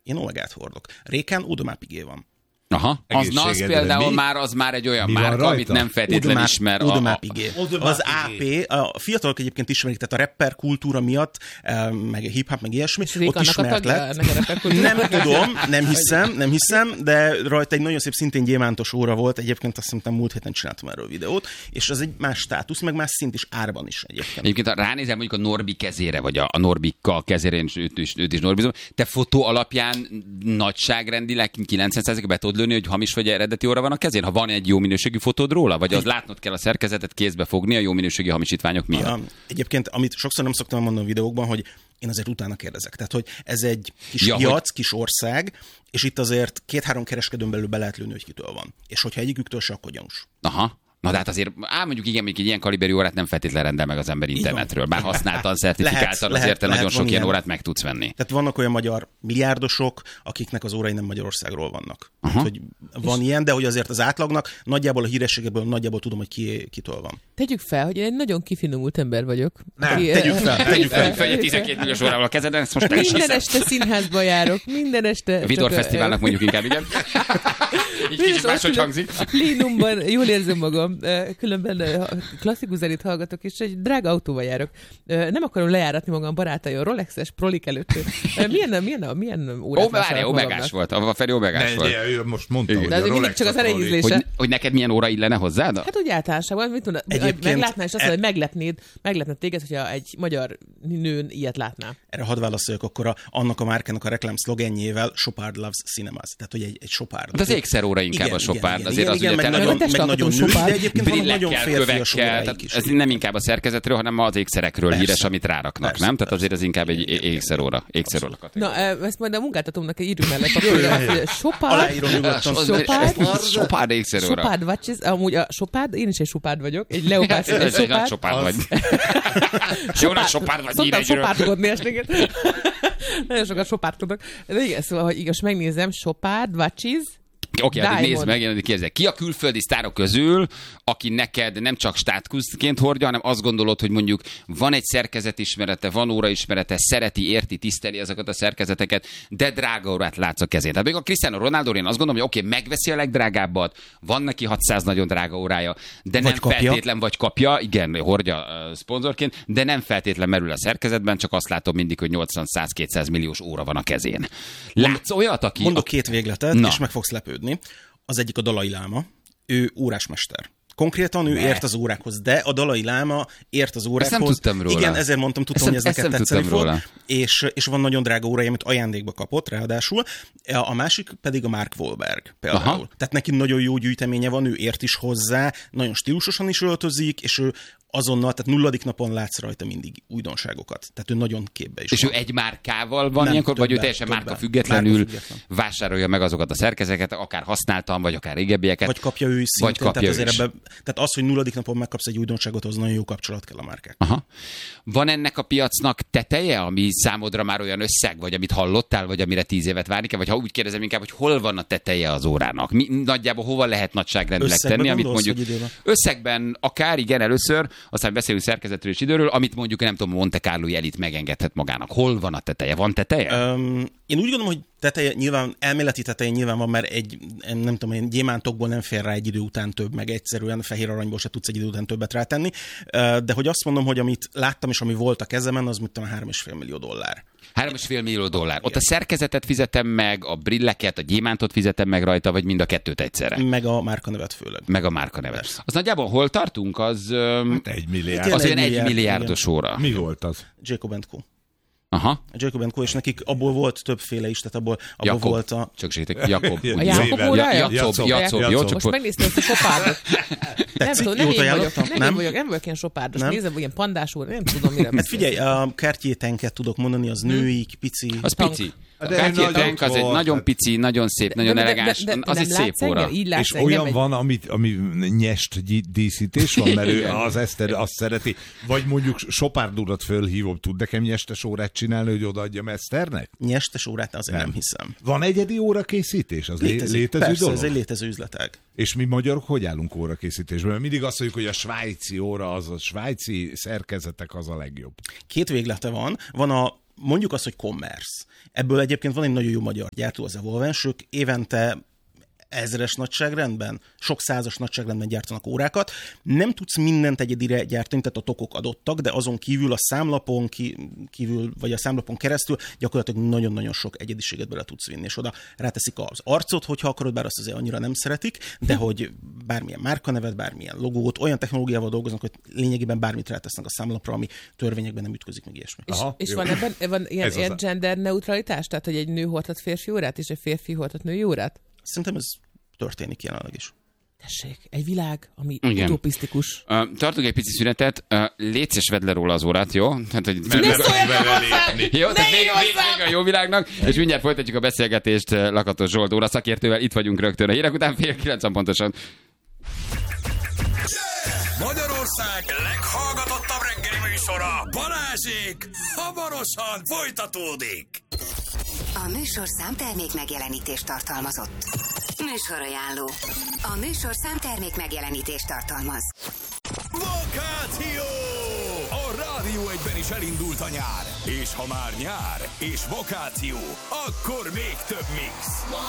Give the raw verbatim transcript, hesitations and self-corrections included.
Én omegát hordok. Réken Odomápigé van. Aha, az, na, az például mi? már, az már egy olyan Mi márka, amit nem feltétlen Odomáp, ismer. Odomápigé. A, a, az á pé, a fiatalok egyébként ismerik, tehát a rapper kultúra miatt, meg hip-hop, meg ilyesmi, ott ismert lett. Nem tudom, nem hiszem, nem hiszem, de rajta egy nagyon szép szintén gyémántos óra volt, egyébként azt hiszem múlt héten csináltam erről videót, és az egy más státusz, meg más szint is árban is egyébként. Egyébként ha ránézem mondjuk a Norbi kezére, vagy a, a Norbika kezére, én őt is, őt is Norbizom, te fotó alapján nagyságrendileg kilencven százalékig be tudod lőni, hogy hamis vagy eredeti óra van a kezén, ha van egy jó minőségű fotód róla, vagy az látnod kell a szerkezetet kézbe fogni a jó minőségű hamisítványok miatt? A, egyébként, amit sokszor nem szoktam mondani a videókban, hogy én azért utána kérdezek. Tehát, hogy ez egy kis ja, piac, hogy... kis ország, és itt azért két-három kereskedőn belül be lehet lőni, hogy kitől van. És hogyha egyiküktől se, akkor gyanús. Aha. Na de hát azért, á, mondjuk igen, mondjuk egy ilyen kaliberű órát nem feltétlenül rendel meg az ember internetről. Bár használtan, szertifikáltan, azért te nagyon sok ilyen órát meg tudsz venni. Tehát vannak olyan magyar milliárdosok, akiknek az órai nem Magyarországról vannak. Tehát, hogy van és... ilyen, de hogy azért az átlagnak nagyjából a hírességekből nagyjából tudom, hogy ki, kitől van. Tegyük fel, hogy én egy nagyon kifinomult ember vagyok. Nem, aki, tegyük fel. Tegyük fel, fel, tizenkét milliós órával a kezeden, ezt most nem is Minden este színházba járok, minden este... Vidor Fesztiválnak mondjuk inkább, igen. Így kicsit máshogy hangzik. A plénumban jól érzem magam, különben klasszikus zenét hallgatok, és egy drága autóval járok. Nem akarom lejáratni magam barátaim, Rolexes prolik előtt. Milyen, milyen, milyen órát vásárolok magamnak? Omegás volt, a Feri omegás volt. Ő most mondta, hogy de azért mindig csak az elejézlése. Hogy, hogy neked milyen óra illene hozzád? Hát úgy általánosában, mit tudod, meglátnál, és azt mondja, hogy meglepnéd, meglepne téged, hogyha egy magyar nőn ilyet látná. Erre hadd válaszoljak akkor a, annak a márkának a reklám szlogenjével, Chopard loves cinemas. Tehát, hogy egy, egy Chopard. De az ékszeróra inkább igen, a Chopard. Igen, azért igen, az igen, ugye meg, nagyon, meg nagyon női, de egyébként van nagyon férfias óráik is. Ez nem inkább a szerkezetről, hanem az ékszerekről persze, híres, amit ráraknak, persze, nem? Tehát azért ez inkább egy ékszeróra. ékszeróra. Na, ezt majd a munkáltatómnak írjuk mellett papírra. Chopard, Chopard ékszeróra. Chopard watches, amúgy a Chopard, én is egy Chopard vagyok, egy leopárd Chopard. Chopard vagy. Jó, nagy Chopard vagy. Szoktam Chopardkodni estéket. Nagyon sokat Chopardkodok. De igen, szóval, hogy igaz, megnézem, Chopard watches. Oké, okay, hát nézd meg, én kérdezek. Ki a külföldi sztárok közül, aki neked nem csak státuszként hordja, hanem azt gondolod, hogy mondjuk van egy szerkezetismerete, van óraismerete, szereti, érti, tiszteli azokat a szerkezeteket, de drága órát látsz a kezén. Tehát még a Cristiano Ronaldo, én azt gondolom, hogy oké, okay, megveszi a legdrágábbat, van neki hatszáz nagyon drága órája, de vagy nem kapja. feltétlen, vagy kapja, igen, hordja uh, szponzorként, de nem feltétlen merül a szerkezetben, csak azt látom mindig, hogy nyolcvan-száz-kétszáz milliós óra van a kezén. Látsz olyat, aki... Mondok két végletet, na. És meg fogsz lepődni. Az egyik a Dalai Láma, ő órásmester. Konkrétan ő ne. ért az órákhoz, de a Dalai Láma ért az órákhoz. Ezt nem tudtam róla. Igen, ezért mondtam, tudtam, ezt, hogy ez neked tetszeni fog. És, és van nagyon drága órája, amit ajándékba kapott, ráadásul. A másik pedig a Mark Wahlberg például. Aha. Tehát neki nagyon jó gyűjteménye van, ő ért is hozzá, nagyon stílusosan is öltözik, és ő azonnal, tehát nulladik napon látsz rajta mindig újdonságokat. Tehát ő nagyon képbe is és van. ő egy márkával van nem, ilyenkor, többen, vagy ő teljesen többen, márka függetlenül márka független. vásárolja meg azokat a szerkezeteket, akár használtan, vagy akár régebbieket. Vagy kapja ő is szintén. Vagy kapja tehát, ő azért is. Ebbe, tehát az, hogy nulladik napon megkapsz egy újdonságot, az nagyon jó kapcsolat kell a márkák. Aha. Van ennek a piacnak teteje, ami számodra már olyan összeg, vagy amit hallottál, vagy amire tíz évet várni kell, vagy ha úgy kérdezem inkább, hogy hol van a teteje az órának? Mi, nagyjából hova lehet nagyságrendileg tenni, amit mondjuk összegben akár, igen, először, aztán beszélünk szerkezetről és időről, amit mondjuk nem tudom, Monte Carlo elit megengedhet magának. Hol van a teteje? Van teteje? Um, én úgy gondolom, hogy teteje nyilván, elméleti teteje nyilván van, mert egy, nem tudom, én gyémántokból nem fér rá egy idő után több, meg egyszerűen fehér aranyból se tudsz egy idő után többet rátenni. De hogy azt mondom, hogy amit láttam és ami volt a kezemen, az mit tudom, három és fél millió dollár. Három és fél millió dollár. Ott a szerkezetet fizetem meg, a brilleket, a gyémántot fizetem meg rajta, vagy mind a kettőt egyszerre? Meg a márkanevet főleg. Meg a márkanevet. Az nagyjából hol tartunk? Az, hát egy milliárd. Az olyan egy milliárdos óra. Mi volt az? Jacob and Co. Aha. A Jacob and Co. És nekik abból volt többféle is, tehát abból, abból Jakob. volt a... Csak sétek, Jakob. A Jakob órája? Jacob, Jacob, jó, csak... Most megnéztem ezt a Chopardot. Nem tudom, nem én vagyok, nem, nem? vagyok, nem vagyok ilyen Chopárdos. Nézem, ilyen pandás óra, nem tudom, mire hát figyelj, a Cartier-tenket tudok mondani, az nőik, pici. Az pici. A Cartier-tenk az egy nagyon pici, nagyon szép, nagyon elegáns, az egy szép óra. És olyan van, amit, ami nyest díszítés van, mert ő az Eszter azt szereti. Vagy mondjuk Chopard urat fölhívom, tud nekem nyestes órát csinálni, hogy odaadjam Eszternek? Nyestes órát azért nem, nem hiszem. Van egyedi órakészítés? Az létezik, létező persze, dolog? Ez egy létező üzletág. És mi magyarok hogy állunk órakészítésben? Mert mindig azt mondjuk, hogy a svájci óra, az a svájci szerkezetek az a legjobb. Két véglete van. Van a mondjuk azt, hogy commerce. Ebből egyébként van egy nagyon jó magyar gyártó, az Evolvens, ők évente ezres nagyságrendben, sok százas nagyságrendben gyártanak órákat. Nem tudsz mindent egyedire gyártani, tehát a tokok adottak, de azon kívül a számlapon kívül, vagy a számlapon keresztül gyakorlatilag nagyon-nagyon sok egyediséget bele tudsz vinni, és oda ráteszik az arcot, hogyha akarod, bár azt azért annyira nem szeretik, de hogy bármilyen márkanevet, bármilyen logót, olyan technológiával dolgoznak, hogy lényegében bármit rátesznek a számlapra, ami törvényekben nem ütközik, meg ilyesmi. Aha, és és van ebben van ilyen, ilyen gender neutralitás, tehát hogy egy nő hordhat férfi órát, és egy férfi hordhat női órát? Szerintem ez történik jelenleg is. Tessék, egy világ, ami Igen. utopisztikus. Uh, tartunk egy pici szünetet. Uh, légy szíves, vedd le róla az órát, jó? Hát, hogy... Ne szóljatok hozzám! Jó, tehát még, még, még a jó világnak, és mindjárt folytatjuk a beszélgetést Lakatos Zsolt óra szakértővel. Itt vagyunk rögtön a hírek után, fél kilencven pontosan. Magyarország leghallgatottabb reggeli műsora, Balázsék hamarosan folytatódik. A műsorszám termék megjelenítést tartalmazott. Műsorajánló. A műsorszám termék megjelenítést tartalmaz. Vakáció! A Rádió egyben is elindult a nyár. És ha már nyár és vakáció, akkor még több mix.